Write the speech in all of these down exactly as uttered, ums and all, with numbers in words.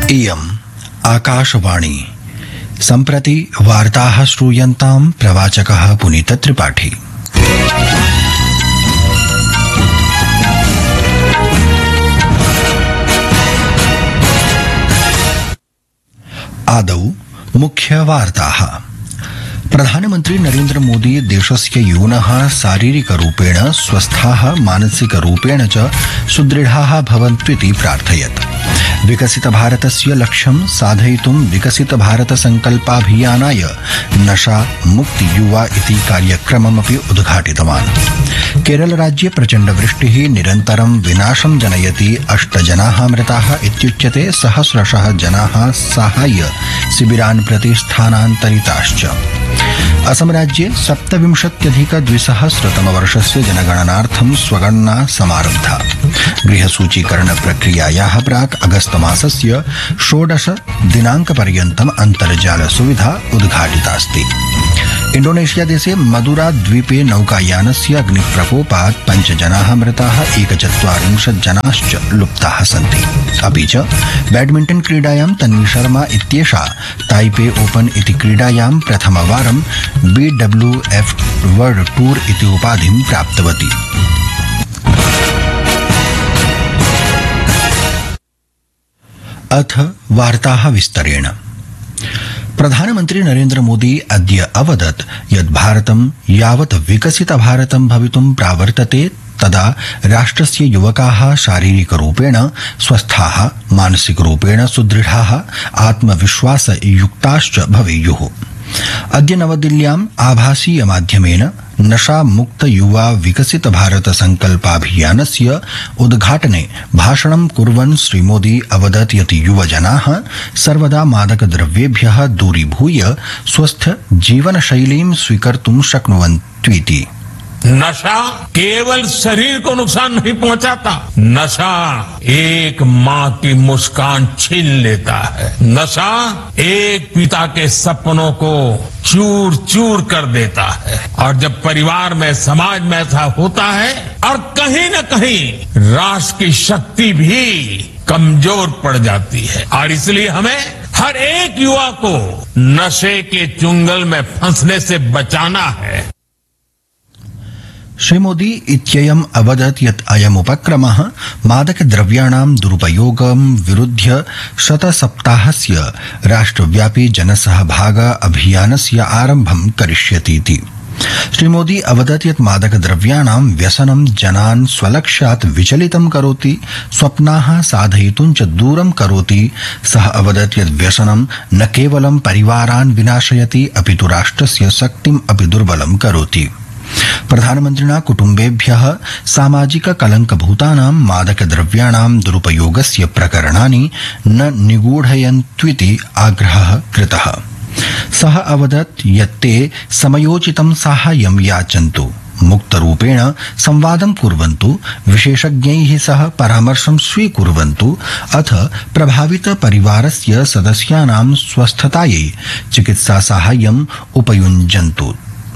इयम् आकाशवाणी सम्प्रति वार्ताः श्रूयन्तां प्रवाचकः पुनीत त्रिपाठी। आदौ मुख्यवार्ताः। प्रधानमन्त्री नरेन्द्र मोदी देशस्य यूनः शारीरिकरूपेण स्वस्थाः मानसिकरूपेण च सुदृढाः भवन्तुइति प्रार्थयत्। विकसितभारतस्य लक्ष्यं साधयितुं विकसितभारतसंकल्पाभियानाय नशा मुक्ति युवा इति कार्यक्रममपि उद्घाटितवान्। केरलराज्ये प्रचण्डवृष्टिः निरन्तरं विनाशं जनयति। अष्ट जनाः मृताः इत्युच्यते। सहस्रशः जनाः साहाय्य शिबिरान् प्रति स्थानान्तरिताश्च। असम राज्ये सप्तविंशत्यधिक द्विसहस्रतमवर्षस्य जनगणनार्थं स्वगणना समारब्धा। गृहसूचीकरण प्रक्रियायाः प्राक् अगस्त मासस्य षोडश दिनाङ्कपर्यन्तम् अन्तर्जाल सुविधा उद्घाटितास्ति। इण्डोनेशिया देशे मदुरा द्वीपे नौकायानस्य अग्निप्रकोपात् पञ्च जनाः मृताः, एकचत्वारिंशत् जनाश्च लुप्ताः सन्ति। अपि च बैडमिण्टन् क्रीडायां तन्वी शर्मा इत्येषा ताइपे ओपन इति क्रीडायां प्रथमवारं B W F world tour इति उपाधिं प्राप्तवती। अथ वार्ताः विस्तरेण। प्रधानमन्त्री नरेन्द्र मोदी अद्य अवदत् यत् भारतं यावत् विकसित भारतं भवितुं प्रावर्तते तदा राष्ट्रस्य युवकाः शारीरिकरूपेण स्वस्थाः, मानसिकरूपेण सुदृढाः, आत्मविश्वासयुक्ताश्च भवेयुः। अद्य नवदिल्ल्याम् आभासीय माध्यमेन नशा मुक्त युवा विकसित भारत संकल्पाभियानस्य उद्घाटने भाषणं कुर्वन् श्रीमोदी अवदत् यत् युवजनाः सर्वदा मादकद्रव्येभ्यः दूरीभूय स्वस्थ जीवनशैलीं स्वीकर्तुं शक्नुवन्त्विति। नशा केवल शरीर को नुकसान नहीं पहुंचाता, नशा एक माँ की मुस्कान छीन लेता है। नशा एक पिता के सपनों को चूर चूर कर देता है। और जब परिवार में, समाज में ऐसा होता है और कहीं न कहीं राष्ट्र की शक्ति भी कमजोर पड़ जाती है। और इसलिए हमें हर एक युवा को नशे के चुंगल में फंसने से बचाना है। श्रीमोदी इत्ययम् अवदत् यत् अयमुपक्रमः मादकद्रव्याणां दुरुपयोगं विरुध्य शतसप्ताहस्य राष्ट्रव्यापी जनसहभाग अभियानस्य आरम्भं करिष्यतीति। श्रीमोदी अवदत् यत् मादकद्रव्याणां व्यसनं जनान् स्वलक्ष्यात् विचलितं करोति, स्वप्नाः साधयितुं च दूरं करोति। सः अवदत् यत् व्यसनं न केवलं परिवारान् विनाशयति अपितु राष्ट्रस्य शक्तिम् अपि दुर्बलं करोति। प्रधानमन्त्रिणा कुटुम्बेभ्यः सामाजिक कलंकभूतानां मादकद्रव्याणां दुरुपयोगस्य प्रकरणानि न निगूढयन्त्विति आग्रहः कृतः। सः अवदत् यत् ते समयोचितं साहाय्यं याचन्तु, मुक्तरूपेण संवादं कुर्वन्तु, विशेषज्ञैः सह परामर्शं स्वीकुर्वन्तु, अथ प्रभावित परिवारस्य सदस्यानां स्वस्थतायै चिकित्सा साहाय्यम् उपयुञ्जन्तु।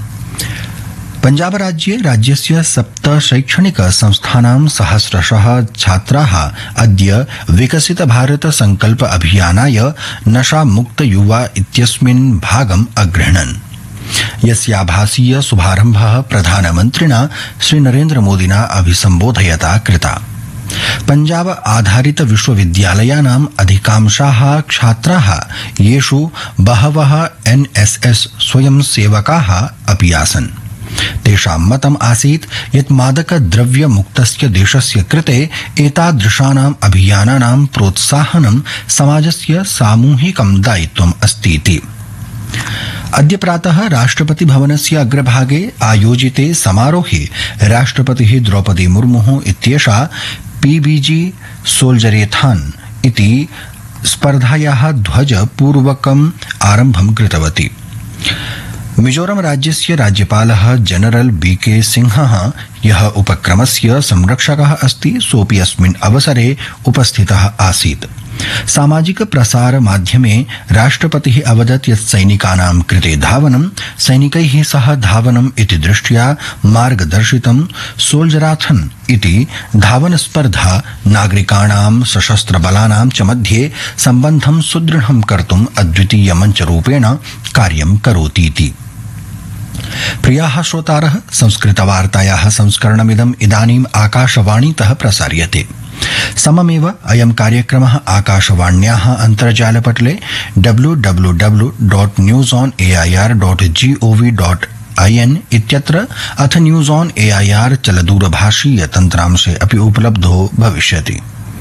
पंजाब राज्ये राज्यस्य सप्त शैक्षणिक संस्थानां सहस्रशः छात्राः अद्य विकसित भारत संकल्प अभियानाय नशा मुक्त युवा इत्यस्मिन् भागम् अगृह्णन्, यस्याभासीय शुभारम्भः प्रधानमन्त्रिणा श्रीनरेन्द्र मोदिना अभिसम्बोधयता कृता। पंजाब आधारित विश्वविद्यालयानाम् अधिकांशाः छात्राः, येषु बहवः एन एस एस स्वयंसेवकाः अपि आसन्, तेषां मतम् आसीत् यत् मादकद्रव्य मुक्तस्य देशस्य कृते एतादृशानाम् अभियानानां प्रोत्साहनं समाजस्य सामूहिकं दायित्वम् अस्तीति। अद्य प्रातः राष्ट्रपति भवनस्य अग्रभागे आयोजिते समारोहे राष्ट्रपतिः द्रौपदी मुर्मुः इत्येषा पीबीजी सोल्जरेथान् इति स्पर्धायाः ध्वजपूर्वकम् आरम्भं कृतवती। मिजोरम राज्यस्य राज्यपालः जनरल बी के सिंहः, यः उपक्रमस्य संरक्षकः अस्ति, सोऽपि अस्मिन् अवसरे उपस्थितः आसीत्। सामाजिक प्रसार माध्यमे राष्ट्रपतिः अवदत् यत् सैनिकानां कृते धावनं सैनिकैः सह धावनम् इति दृष्ट्या मार्गदर्शितं सोल्जराथन इति धावनस्पर्धा नागरिकाणां सशस्त्रबलानां च मध्ये सम्बन्धं सुदृढं कर्तुम् अद्वितीय मञ्चरूपेण कार्यं करोतीति। प्रियाः श्रोतारः, संस्कृतवार्तायाः संस्करणमिदम् इदानीम् आकाशवाणीतः प्रसार्यते। सममेव अयं कार्यक्रमः आकाशवाण्याः अन्तर्जालपटले W W W dot news on A I R dot G O V dot I N इत्यत्र अथ news on A I R चलदूरभाषीय तन्त्रांशे अपि उपलब्धो भविष्यति।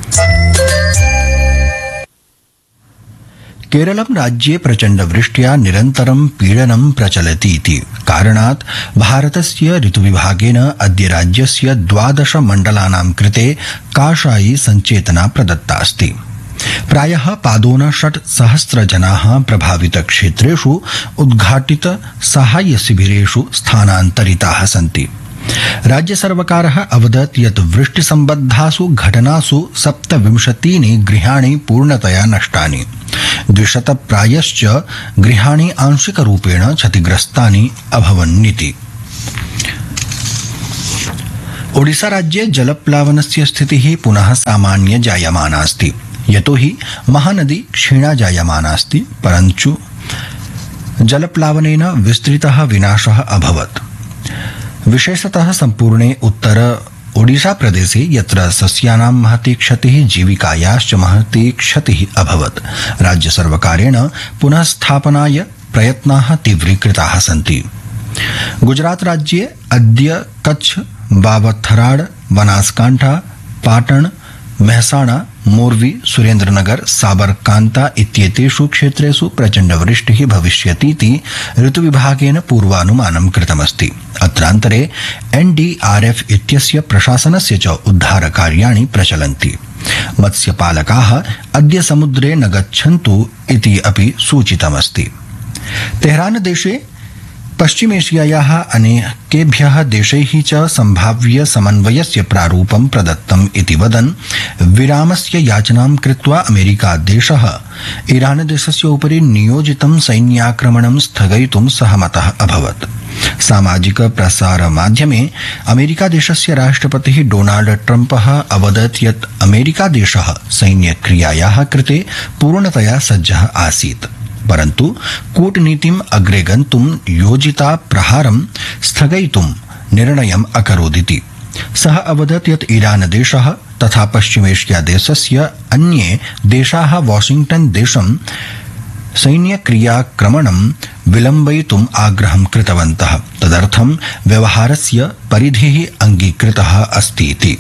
केरलं राज्ये प्रचण्डवृष्ट्या निरन्तरं पीडनं प्रचलतीति कारणात् भारतस्य ऋतुविभागेन अद्य राज्यस्य द्वादश मण्डलानां कृते काषायी सञ्चेतना प्रदत्तास्ति। प्रायः पादोन षट् सहस्र जनाः प्रभावितक्षेत्रेषु उद्घाटित साहाय्य शिबिरेषु स्थानान्तरिताः सन्ति। राज्य सर्वकारः अवदत् यत् वृष्टिसम्बद्धासु घटनासु सप्तविंशतीनि गृहाणि पूर्णतया नष्टानि, द्विशत प्रायश्च गृहाणि आंशिकरूपेण क्षतिग्रस्तानि अभवन्निति। ओडिशा राज्ये जलप्लावनस्य स्थितिः पुनः सामान्य जायमानास्ति, यतोहि महानदी क्षीणा जायमानास्ति, परन्तु जलप्लावनेन विस्तृतः विनाशः अभवत्। विशेषतः सम्पूर्णे उत्तर ओडिशा प्रदेशे यत्र सस्यानां महती क्षतिः जीविकायाश्च महती क्षतिः अभवत्। राज्य सर्वकारेण पुनः स्थापनाय प्रयत्नाः तीव्रीकृताः सन्ति। गुजरात राज्ये अद्य कच्छ, बावथराड, बनासकांठा, पाटण, मेहसाणा, मोरवी, सुरेन्द्रनगर, साबरकांता इत्येतेषु क्षेत्रेषु प्रचण्डवृष्टिः भविष्यतीति ऋतुविभागेन पूर्वानुमानं कृतमस्ति। अत्रान्तरे एन डी आर एफ इत्यस्य प्रशासनस्य च उद्धारकार्याणि प्रचलन्ति। मत्स्यपालकाः अद्य समुद्रे न गच्छन्तु इति अपि सूचितमस्ति। तेहरान देशे पश्चिमेशियायाः अनेकेभ्यः देशैः च सम्भाव्य समन्वयस्य प्रारूपं प्रदत्तम् इति वदन् विरामस्य याचनां कृत्वा अमेरिकादेशः ईरानदेशस्य उपरि नियोजितं सैन्याक्रमणं स्थगयितुं सहमतः अभवत्। सामाजिक प्रसार माध्यमे अमेरिकादेशस्य राष्ट्रपतिः डोनाल्ड ट्रम्पः अवदत् यत् अमेरिकादेशः सैन्यक्रियायाः कृते पूर्णतया सज्जः आसीत्, परन्तु कूटनीतिम् अग्रे गन्तुं योजिता प्रहारं स्थगयितुं निर्णयम् अकरोदिति। सः अवदत् यत् ईरान देशः तथा पश्चिमेशिया देशस्य अन्ये देशाः वाशिंग्टन देशं सैन्यक्रियाक्रमणं विलम्बयितुम् आग्रहं कृतवन्तः, तदर्थं व्यवहारस्य परिधिः अङ्गीकृतः अस्तीति।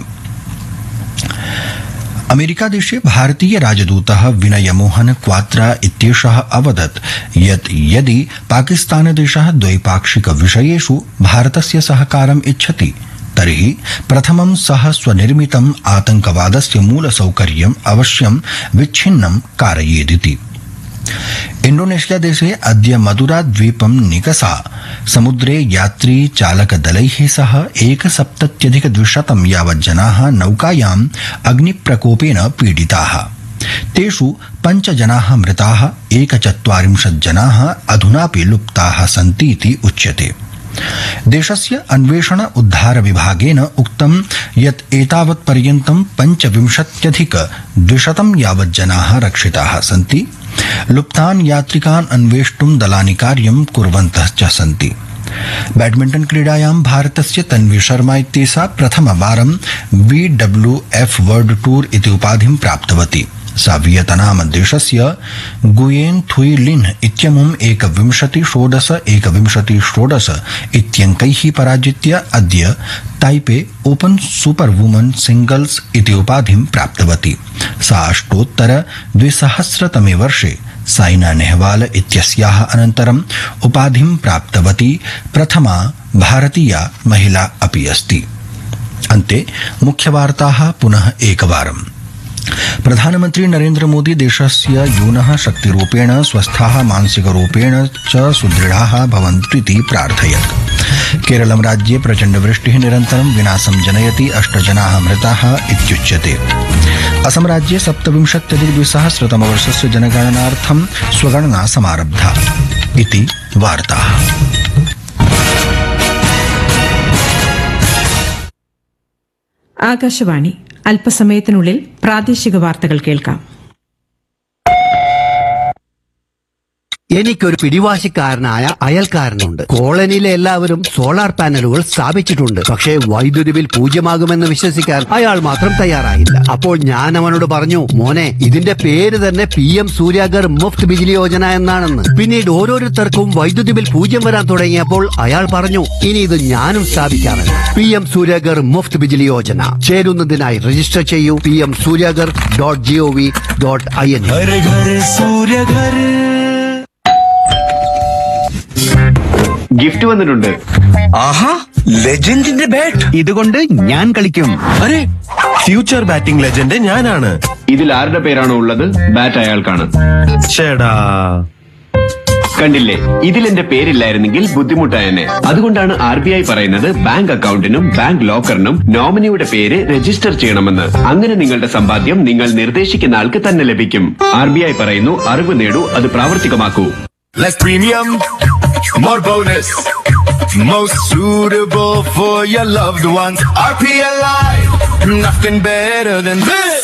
अमेरिकादेशे भारतीय राजदूतः विनय मोहन क्वात्रा इत्येषः अवदत् यत् यदि पाकिस्तानदेशः द्वैपाक्षिक विषयेषु भारतस्य सहकारम् इच्छति तर्हि प्रथमं सः स्वनिर्मितम् आतंकवादस्य मूलसौकर्यम् अवश्यं विच्छिन्नं कारयेदिति। इंडोनेशिया देशे अद्य मदुरा द्वीपं निकषा समुद्रे यात्री चालकदलैः सह एकसप्तत्यधिक द्विशतं यावत् जनाः नौकायाम् अग्निप्रकोपेन पीडिताः। तेषु पञ्च जनाः मृताः, एकचत्वारिंशत् जनाः अधुनापि लुप्ताः सन्तीति उच्यते। देशस्य अन्वेषण उद्धार विभागेन उक्तं यत् एतावत् पर्यन्तं पञ्चविंशत्यधिक द्विशतं यावत् जनाः रक्षिताः सन्ति। लुप्तान् यात्रिकान् अन्वेष्टुं दलानि कार्यं कुर्वन्तः च सन्ति। बैडमिण्टन क्रीडायां भारतस्य तन्वी शर्मा इत्येषा प्रथमवारं B W F world tour इति उपाधिं प्राप्तवती। सा वियतनाम देशस्य गुयेन थुई लिन इत्यमुम् एकविंशति षोडश एकविंशति षोडश इत्यङ्कैः पराजित्य अद्य Taipei open super woman singles इति उपाधिं प्राप्तवती। सा अष्टोत्तर द्विसहस्रतमे वर्षे साइना नेहवाल इत्यस्याः अनन्तरम् उपाधिं प्राप्तवती प्रथमा भारतीया महिला अपि अस्ति। अन्ते मुख्यवार्ताः पुनः एकवारम्। प्रधानमन्त्री नरेन्द्र मोदी देशस्य यूनः शक्तिरूपेण स्वस्थाः मानसिकरूपेण च सुदृढाः भवन्तु प्रार्थयत्। केरलं राज्ये प्रचण्डवृष्टिः निरन्तरं विनाशं जनयति, अष्ट जनाः मृताः इत्युच्यते। असम राज्ये सप्तविंशत्यधिकद्विसहस्रतमवर्षस्य जनगणनार्थं स्वगणना समारब्धा इति वार्ताः। ആകാശവാണി അല്പസമയത്തിനുള്ളിൽ പ്രാദേശിക വാർത്തകൾ കേൾക്കാം. എനിക്കൊരു പിടിവാശിക്കാരനായ അയൽക്കാരനുണ്ട്. കോളനിയിലെ എല്ലാവരും സോളാർ പാനലുകൾ സ്ഥാപിച്ചിട്ടുണ്ട്. പക്ഷേ വൈദ്യുതി ബിൽ പൂജ്യമാകുമെന്ന് വിശ്വസിക്കാൻ അയാൾ മാത്രം തയ്യാറായില്ല. അപ്പോൾ ഞാൻ അവനോട് പറഞ്ഞു, മോനെ, ഇതിന്റെ പേര് തന്നെ പി എം സൂര്യാഗർ മുഫ്ത് ബിജിലി യോജന എന്നാണെന്ന്. പിന്നീട് ഓരോരുത്തർക്കും വൈദ്യുതി ബിൽ പൂജ്യം വരാൻ തുടങ്ങിയപ്പോൾ അയാൾ പറഞ്ഞു, ഇനി ഇത് ഞാനും സ്ഥാപിക്കാമെന്ന്. P M Suryaghar Muft Bijli Yojana ചേരുന്നതിനായി register ചെയ്യൂ P M Suryaghar dot G O V dot I N. Gift വന്നിട്ടുണ്ട്. ആഹാ, ലെജൻഡിന്റെ ബാറ്റ്. ഇതുകൊണ്ട് ഞാൻ കളിക്കും. അരെ, ഫ്യൂച്ചർ ബാറ്റിംഗ് ലെജൻഡ് ഞാനാണ്. ഇതിൽ ആരുടെ പേരാണോ ഉള്ളത്, ബാറ്റ് അയാൾക്കാണ്. ചേടാ, കണ്ടില്ലേ, ഇതിൽ എന്റെ പേരില്ലായിരുന്നെങ്കിൽ ബുദ്ധിമുട്ടായെന്നെ. അതുകൊണ്ടാണ് ആർ ബി ഐ പറയുന്നത് ബാങ്ക് അക്കൗണ്ടിനും ബാങ്ക് ലോക്കറിനും നോമിനിയുടെ പേര് രജിസ്റ്റർ ചെയ്യണമെന്ന്. അങ്ങനെ നിങ്ങളുടെ സമ്പാദ്യം നിങ്ങൾ നിർദ്ദേശിക്കുന്ന ആൾക്ക് തന്നെ ലഭിക്കും. ആർ ബി ഐ പറയുന്നു, അറിവ് നേടൂ, അത് പ്രാവർത്തികമാക്കൂ. less premium, more bonus, most suitable for your loved ones. R P L I, nothing better than this.